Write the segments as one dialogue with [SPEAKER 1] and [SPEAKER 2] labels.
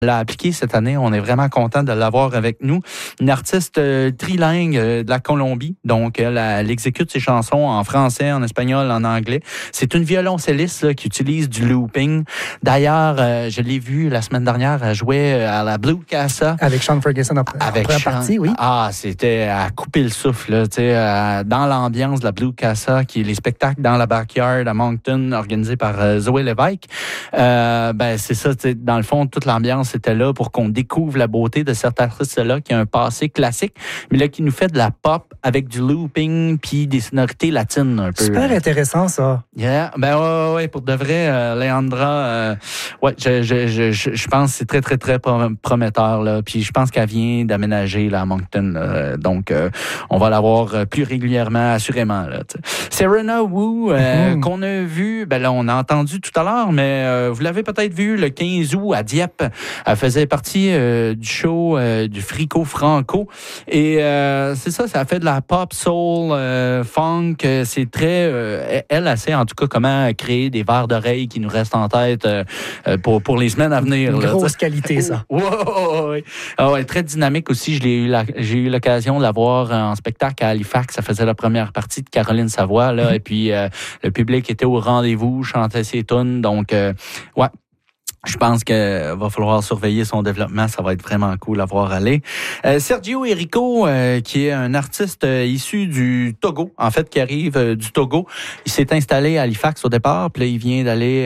[SPEAKER 1] l'a appliqué cette année. On est vraiment content de l'avoir avec nous. Une artiste trilingue de la Colombie. Donc, elle exécute ses chansons en français, en espagnol, en anglais. C'est une violoncelliste là, qui utilise du looping. D'ailleurs, je l'ai vue la semaine dernière, elle jouait à la Blue Casa.
[SPEAKER 2] Avec Sean Ferguson en première partie, oui.
[SPEAKER 1] Ah, c'était à couper le souffle. Là, dans l'ambiance de la Blue Casa, qui est les spectacles dans la backyard à Moncton, organisés par Zoé Lévesque. C'est ça, dans le fond, toute l'ambiance était là pour qu'on découvre la beauté de cet artiste-là qui a un passé classique, mais là qui nous fait de la pop avec du looping puis des sonorités latines un peu.
[SPEAKER 2] Super intéressant, ça.
[SPEAKER 1] Yeah, ouais, pour de vrai, Leandra, je pense que c'est très, très, très prometteur, là. Puis je pense qu'elle vient d'aménager là, à Moncton, là. Donc, on va la voir plus régulièrement, assurément, là. T'sais. Serena Wu, qu'on a vu, là, on a entendu tout à l'heure, mais vous l'avez peut-être vu le 15 août à Dieppe. Elle faisait partie du show du Frico Franco. Et c'est ça a fait de la pop, soul, funk. C'est très... elle sait en tout cas comment créer des verres d'oreilles qui nous restent en tête pour les semaines à venir.
[SPEAKER 2] Une grosse qualité, ça.
[SPEAKER 1] Ouais, très dynamique aussi. J'ai eu l'occasion de la voir en spectacle à Halifax. Ça faisait la première partie de Caroline Savoie. Là, et puis, le public était au rendez-vous, chantait ses tunes. Donc, je pense qu'il va falloir surveiller son développement. Ça va être vraiment cool à voir aller. Sergio Erico, qui est un artiste issu du Togo, en fait, qui arrive du Togo. Il s'est installé à Halifax au départ, puis là, il vient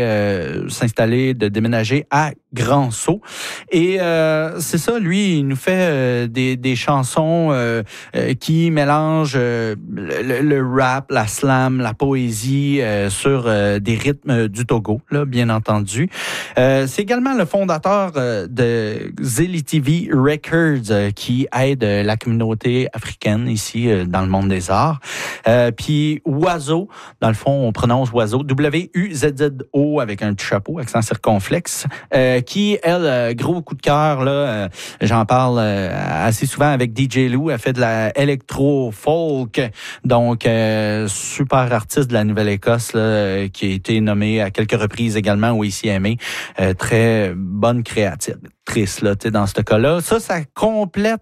[SPEAKER 1] de déménager à Grand-Sault. Et c'est ça, lui, il nous fait des chansons qui mélangent le rap, la slam, la poésie sur des rythmes du Togo, là, bien entendu. C'est également le fondateur de Zili TV Records qui aide la communauté africaine ici dans le monde des arts. Puis Oizo, dans le fond, on prononce Oizo, W-U-Z-Z-O avec un petit chapeau, accent circonflexe, qui, elle, gros coup de cœur, là, j'en parle assez souvent avec DJ Lou, elle fait de la électro-folk, donc super artiste de la Nouvelle-Écosse, là, qui a été nommé à quelques reprises également au ICMA, très bonne créatrice là, dans ce cas-là. Ça complète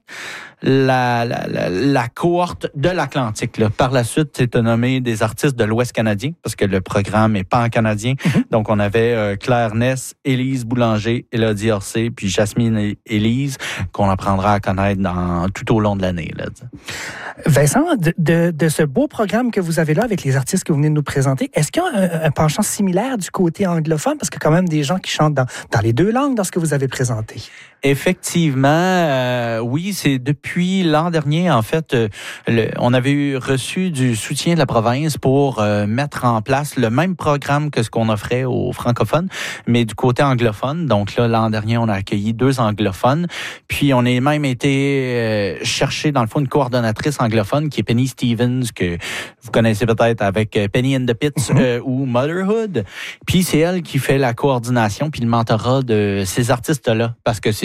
[SPEAKER 1] la cohorte de l'Atlantique. Là. Par la suite, c'est nommé des artistes de l'Ouest canadien, parce que le programme est pan-canadien. Donc, on avait Claire Ness, Élise Boulanger, Élodie Orsay, puis Jasmine Élise, qu'on apprendra à connaître tout au long de l'année. Là,
[SPEAKER 2] Vincent, de ce beau programme que vous avez là avec les artistes que vous venez de nous présenter, est-ce qu'il y a un penchant similaire du côté anglophone? Parce qu'il y a quand même des gens qui chantent dans les deux langues dans ce que vous avez présenté.
[SPEAKER 1] Effectivement, oui, c'est depuis l'an dernier, en fait, on avait reçu du soutien de la province pour mettre en place le même programme que ce qu'on offrait aux francophones, mais du côté anglophone. Donc là, l'an dernier, on a accueilli 2 anglophones, puis on a même été chercher, dans le fond, une coordonnatrice anglophone qui est Penny Stevens, que vous connaissez peut-être avec Penny and the Pits ou Motherhood. Puis c'est elle qui fait la coordination puis le mentorat de ces artistes-là, parce que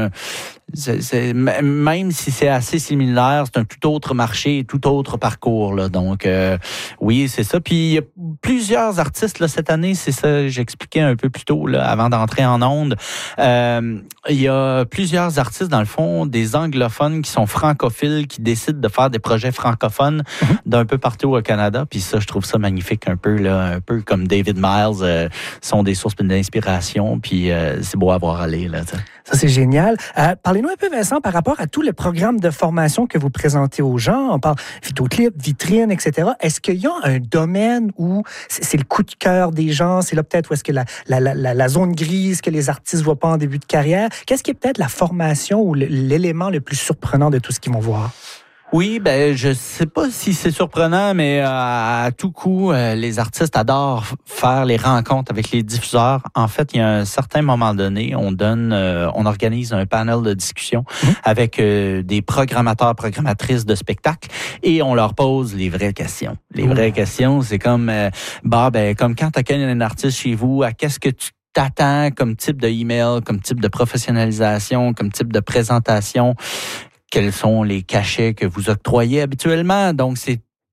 [SPEAKER 1] même si c'est assez similaire, c'est un tout autre marché et tout autre parcours. Là. Donc, oui, c'est ça. Puis, il y a plusieurs artistes là, cette année, c'est ça, j'expliquais un peu plus tôt là, avant d'entrer en onde. Il y a plusieurs artistes, dans le fond, des anglophones qui sont francophiles, qui décident de faire des projets francophones d'un peu partout au Canada. Puis ça, je trouve ça magnifique un peu comme David Miles, sont des sources d'inspiration. Puis c'est beau à voir aller. Là, t'sais.
[SPEAKER 2] Ça, c'est génial. Parlez-nous un peu, Vincent, par rapport à tout le programme de formation que vous présentez aux gens. On parle vidéoclip, vitrine, etc. Est-ce qu'il y a un domaine où c'est le coup de cœur des gens? C'est là peut-être où est-ce que la zone grise que les artistes ne voient pas en début de carrière? Qu'est-ce qui est peut-être la formation ou l'élément le plus surprenant de tout ce qu'ils vont voir?
[SPEAKER 1] Oui, je sais pas si c'est surprenant, mais à tout coup, les artistes adorent faire les rencontres avec les diffuseurs. En fait, il y a un certain moment donné, on organise un panel de discussion avec des programmatrices de spectacles et on leur pose les vraies questions. Les vraies questions, c'est comme, comme quand tu accueilles un artiste chez vous, à qu'est-ce que tu t'attends comme type de email, comme type de professionnalisation, comme type de présentation? Quels sont les cachets que vous octroyez habituellement? Donc, c'est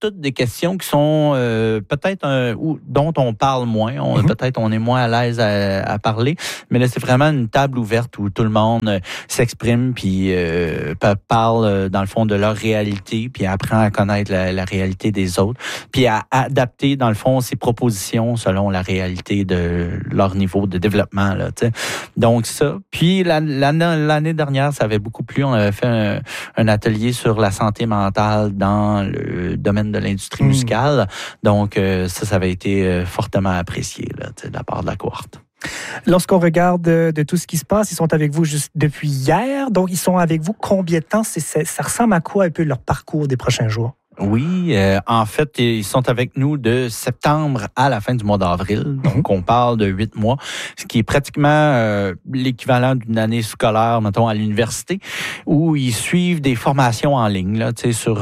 [SPEAKER 1] toutes des questions qui sont peut-être dont on parle moins. Peut-être on est moins à l'aise à parler. Mais là, c'est vraiment une table ouverte où tout le monde s'exprime puis parle, dans le fond, de leur réalité, puis apprend à connaître la réalité des autres, puis à adapter, dans le fond, ses propositions selon la réalité de leur niveau de développement. Là, t'sais. Donc ça. Puis l'année dernière, ça avait beaucoup plu. On avait fait un atelier sur la santé mentale dans le domaine de l'industrie musicale. Donc ça avait été fortement apprécié là, de la part de la cohorte.
[SPEAKER 2] Lorsqu'on regarde de tout ce qui se passe, ils sont avec vous juste depuis hier. Donc, ils sont avec vous combien de temps? Ça ressemble à quoi un peu leur parcours des prochains jours?
[SPEAKER 1] Oui, en fait, ils sont avec nous de septembre à la fin du mois d'avril. Donc, on parle de 8 mois, ce qui est pratiquement l'équivalent d'une année scolaire, mettons, à l'université, où ils suivent des formations en ligne, là, tu sais, sur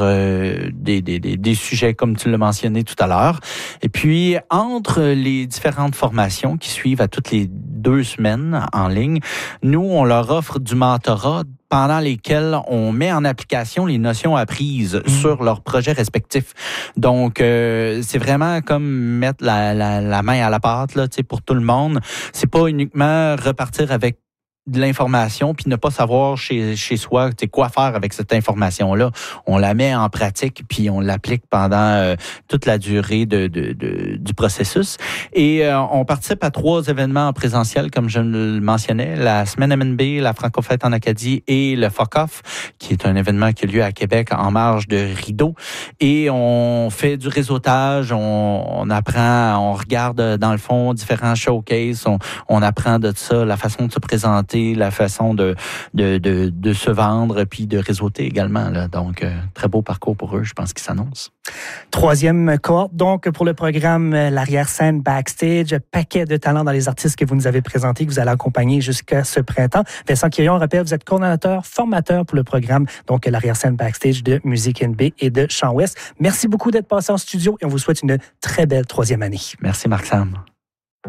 [SPEAKER 1] des sujets comme tu l'as mentionné tout à l'heure. Et puis, entre les différentes formations qui suivent à toutes les 2 semaines en ligne, nous, on leur offre du mentorat pendant lesquels on met en application les notions apprises sur leurs projets respectifs. Donc, c'est vraiment comme mettre la main à la pâte là, pour tout le monde. C'est pas uniquement repartir avec de l'information puis ne pas savoir chez soi quoi faire avec cette information-là. On la met en pratique puis on l'applique pendant toute la durée du processus. Et on participe à 3 événements en présentiel, comme je le mentionnais, la Semaine MNB, la Franco-Fête en Acadie et le Fuck-Off, qui est un événement qui a lieu à Québec en marge de Rideau. Et on fait du réseautage, on apprend, on regarde dans le fond différents showcases, on apprend de ça, la façon de se présenter, la façon de se vendre puis de réseauter également. Là. Donc, très beau parcours pour eux, je pense qu'ils s'annoncent.
[SPEAKER 2] 3e cohorte, donc, pour le programme L'arrière-scène Backstage, paquet de talents dans les artistes que vous nous avez présentés, que vous allez accompagner jusqu'à ce printemps. Vincent Quirion, on rappelle, vous êtes coordonnateur, formateur pour le programme, donc, L'arrière-scène Backstage de Musique NB et de Chant Ouest. Merci beaucoup d'être passé en studio et on vous souhaite une très belle 3e année.
[SPEAKER 1] Merci, Marc-Sam.